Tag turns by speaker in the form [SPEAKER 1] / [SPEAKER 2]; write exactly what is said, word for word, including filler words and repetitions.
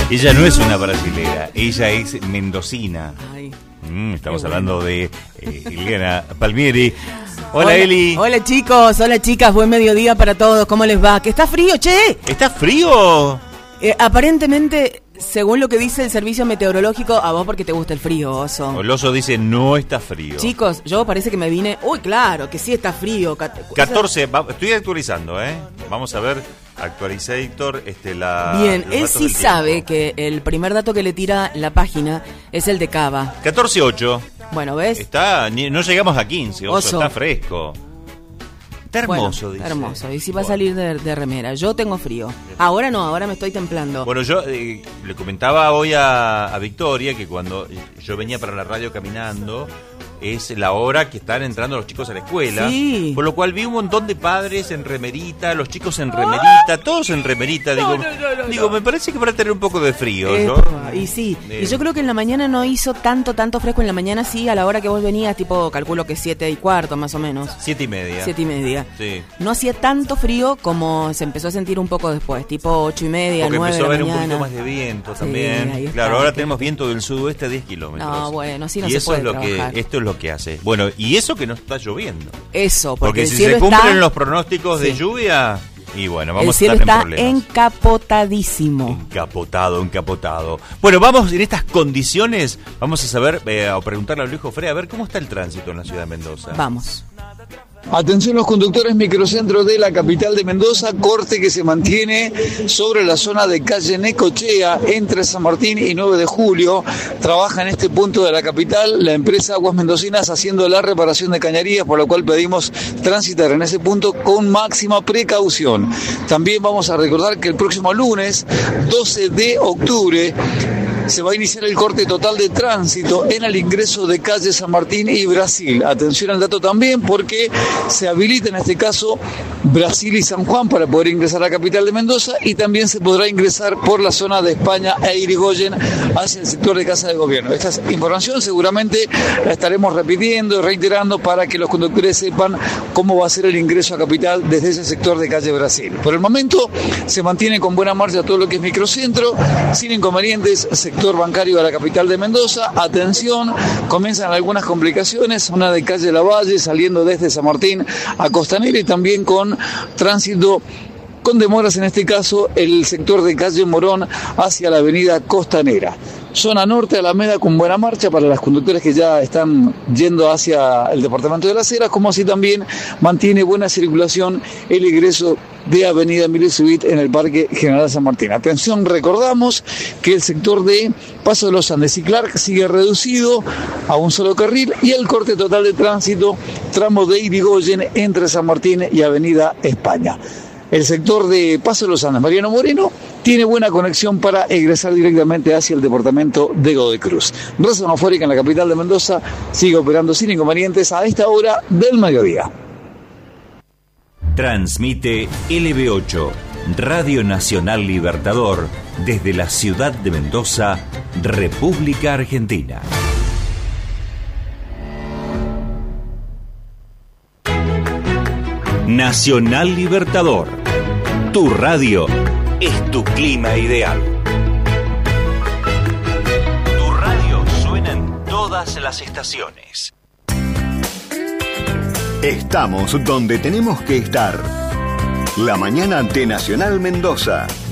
[SPEAKER 1] Ella no es una brasilera, ella es mendocina.
[SPEAKER 2] Ay,
[SPEAKER 1] Mm, estamos
[SPEAKER 2] bueno.
[SPEAKER 1] hablando de eh, Eliana Palmieri. Hola,
[SPEAKER 2] hola,
[SPEAKER 1] Eli.
[SPEAKER 2] Hola chicos, hola chicas, buen mediodía para todos. ¿Cómo les va? ¿Que está frío, che?
[SPEAKER 1] ¿Está frío?
[SPEAKER 2] Eh, aparentemente, según lo que dice el servicio meteorológico, a vos porque te gusta el frío, oso.
[SPEAKER 1] Oloso dice no está frío.
[SPEAKER 2] Chicos, yo parece que me vine... Uy, claro, que sí está frío. cat-
[SPEAKER 1] catorce, va- estoy actualizando, ¿eh? Vamos a ver, actualizator, este, la...
[SPEAKER 2] Bien,
[SPEAKER 1] los
[SPEAKER 2] él
[SPEAKER 1] datos
[SPEAKER 2] sí
[SPEAKER 1] del
[SPEAKER 2] sabe
[SPEAKER 1] tiempo.
[SPEAKER 2] que el primer dato que le tira la página es el de Cava.
[SPEAKER 1] catorce ocho.
[SPEAKER 2] Bueno, ¿ves?
[SPEAKER 1] Está, ni- no llegamos a quince, oso,
[SPEAKER 2] Oso.
[SPEAKER 1] está fresco. Está hermoso,
[SPEAKER 2] Bueno,
[SPEAKER 1] dice.
[SPEAKER 2] hermoso. Y si va a
[SPEAKER 1] Bueno.
[SPEAKER 2] salir de, de remera. Yo tengo frío. Ahora no, ahora me estoy templando.
[SPEAKER 1] Bueno, yo eh, le comentaba hoy a, a Victoria que cuando yo venía para la radio caminando, es la hora que están entrando los chicos a la escuela.
[SPEAKER 2] Sí.
[SPEAKER 1] Por lo cual vi un montón de padres en remerita, los chicos en remerita, todos en remerita. Digo,
[SPEAKER 2] no, no, no,
[SPEAKER 1] digo
[SPEAKER 2] no.
[SPEAKER 1] me parece que van a tener un poco de frío.
[SPEAKER 2] Eh,
[SPEAKER 1] ¿no?
[SPEAKER 2] Y sí,
[SPEAKER 1] Eh,
[SPEAKER 2] y yo creo que en la mañana no hizo tanto, tanto fresco. En la mañana sí, a la hora que vos venías, tipo, calculo que siete y cuarto más o menos.
[SPEAKER 1] Siete y media.
[SPEAKER 2] Siete y media.
[SPEAKER 1] Sí.
[SPEAKER 2] No hacía tanto frío como se empezó a sentir un poco después, tipo ocho y media,
[SPEAKER 1] Porque
[SPEAKER 2] nueve de
[SPEAKER 1] empezó a
[SPEAKER 2] la
[SPEAKER 1] haber un
[SPEAKER 2] mañana.
[SPEAKER 1] poquito más de viento
[SPEAKER 2] Sí,
[SPEAKER 1] también.
[SPEAKER 2] ahí está.
[SPEAKER 1] Claro, ahora tenemos viento del sudoeste a diez kilómetros.
[SPEAKER 2] No, bueno, así no
[SPEAKER 1] y
[SPEAKER 2] se
[SPEAKER 1] eso
[SPEAKER 2] puede
[SPEAKER 1] es lo
[SPEAKER 2] trabajar.
[SPEAKER 1] que esto es lo que hace. Bueno, y eso que no está lloviendo.
[SPEAKER 2] Eso, porque,
[SPEAKER 1] Porque
[SPEAKER 2] el
[SPEAKER 1] si
[SPEAKER 2] cielo
[SPEAKER 1] se cumplen
[SPEAKER 2] está,
[SPEAKER 1] los pronósticos de
[SPEAKER 2] Sí.
[SPEAKER 1] lluvia, y bueno,
[SPEAKER 2] el
[SPEAKER 1] vamos a
[SPEAKER 2] cielo
[SPEAKER 1] estar
[SPEAKER 2] está
[SPEAKER 1] en problemas.
[SPEAKER 2] encapotadísimo.
[SPEAKER 1] Encapotado, encapotado. Bueno, vamos en estas condiciones, vamos a saber, eh, a preguntarle a Luis Jofre, a ver cómo está el tránsito en la ciudad de Mendoza.
[SPEAKER 2] Vamos.
[SPEAKER 3] Atención los conductores microcentro de la capital de Mendoza, corte que se mantiene sobre la zona de calle Necochea, entre San Martín y nueve de julio. Trabaja en este punto de la capital la empresa Aguas Mendocinas haciendo la reparación de cañerías, por lo cual pedimos transitar en ese punto con máxima precaución. También vamos a recordar que el próximo lunes, doce de octubre, se va a iniciar el corte total de tránsito en el ingreso de calle San Martín y Brasil. Atención al dato también porque se habilita en este caso Brasil y San Juan para poder ingresar a la capital de Mendoza, y también se podrá ingresar por la zona de España e Irigoyen hacia el sector de Casa de Gobierno. Esta información seguramente la estaremos repitiendo y reiterando para que los conductores sepan cómo va a ser el ingreso a capital desde ese sector de calle Brasil. Por el momento se mantiene con buena marcha todo lo que es microcentro, sin inconvenientes, sector bancario de la capital de Mendoza. Atención, comienzan algunas complicaciones, una de calle Lavalle saliendo desde San Martín a Costanera, y también con tránsito con demoras, en este caso el sector de calle Morón hacia la avenida Costanera. Zona norte, Alameda, con buena marcha para los conductores que ya están yendo hacia el departamento de Las Heras, como así también mantiene buena circulación el ingreso de avenida Emilio Subit en el Parque General San Martín. Atención, recordamos que el sector de Paso de los Andes y Clark sigue reducido a un solo carril, y el corte total de tránsito, tramo de Irigoyen entre San Martín y avenida España. El sector de Paso de los Andes, Mariano Moreno, tiene buena conexión para egresar directamente hacia el departamento de Godoy Cruz. Red Semafórica en la capital de Mendoza sigue operando sin inconvenientes a esta hora del mediodía.
[SPEAKER 1] Transmite L B ocho, Radio Nacional Libertador, desde la ciudad de Mendoza, República Argentina. Nacional Libertador, tu radio es tu clima ideal. Tu radio suena en todas las estaciones.
[SPEAKER 4] Estamos donde tenemos que estar. La mañana de Nacional Mendoza.